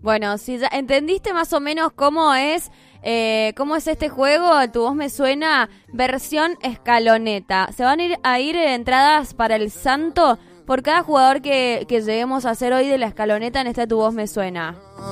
Bueno, si ya entendiste más o menos cómo es este juego, Tu Voz Me Suena, versión escaloneta. Se van a ir entradas para el Santo por cada jugador que lleguemos a hacer hoy de la escaloneta en este Tu Voz Me Suena.